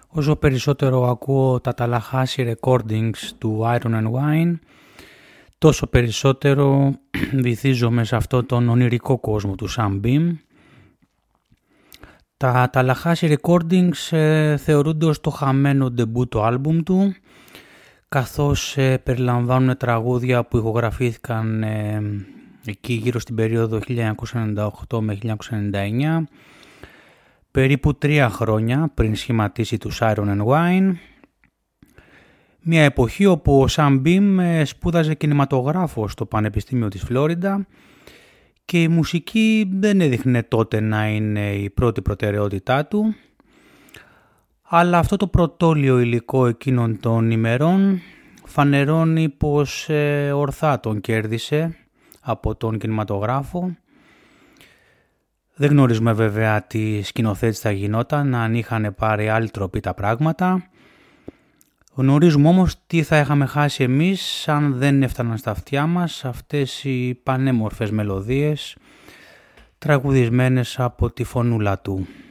Όσο περισσότερο ακούω τα Tallahassee recordings του Iron and Wine, τόσο περισσότερο βυθίζομαι σε αυτό τον ονειρικό κόσμο του Sam Beam. Τα Tallahassee recordings θεωρούνται ως το χαμένο ντεμπούτο άλμπουμ του, καθώς περιλαμβάνουν τραγούδια που ηχογραφήθηκαν εκεί γύρω στην περίοδο 1998 με 1999, περίπου 3 χρόνια πριν σχηματίσει τους Iron and Wine, μια εποχή όπου ο Sam Beam σπούδαζε κινηματογράφο στο Πανεπιστήμιο της Φλόριντα και η μουσική δεν έδειχνε τότε να είναι η πρώτη προτεραιότητά του, αλλά αυτό το πρωτόλιο υλικό εκείνων των ημερών φανερώνει πως ορθά τον κέρδισε από τον κινηματογράφο. Δεν γνωρίζουμε βέβαια τι σκηνοθέτης θα γινόταν αν είχαν πάρει άλλη τροπή τα πράγματα. Γνωρίζουμε όμως τι θα είχαμε χάσει εμείς αν δεν έφταναν στα αυτιά μας αυτές οι πανέμορφες μελωδίες τραγουδισμένες από τη φωνούλα του.